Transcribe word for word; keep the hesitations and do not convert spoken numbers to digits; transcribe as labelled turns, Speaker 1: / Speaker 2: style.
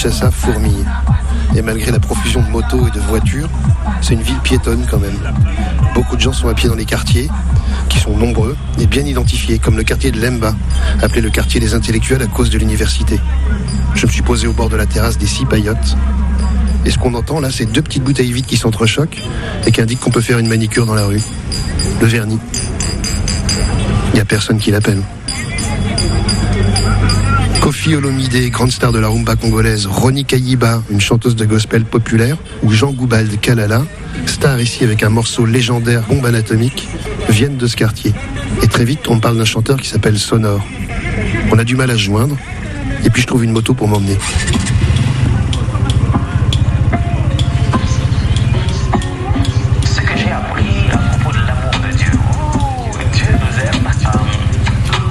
Speaker 1: Kinshasa fourmille. Et malgré la profusion de motos et de voitures, c'est une ville piétonne quand même. Beaucoup de gens sont à pied dans les quartiers, qui sont nombreux et bien identifiés, comme le quartier de Lemba, appelé le quartier des intellectuels à cause de l'université. Je me suis posé au bord de la terrasse des six paillotes. Et ce qu'on entend là, c'est deux petites bouteilles vides qui s'entrechoquent et qui indiquent qu'on peut faire une manicure dans la rue. Le vernis. Il n'y a personne qui l'appelle. Kofi Olomide, grande star de la rumba congolaise, Ronnie Kayiba, une chanteuse de gospel populaire, ou Jean Goubald Kalala, star ici avec un morceau légendaire, Bombe anatomique, viennent de ce quartier. Et très vite, on parle d'un chanteur qui s'appelle Sonore. On a du mal à se joindre, et puis je trouve une moto pour m'emmener.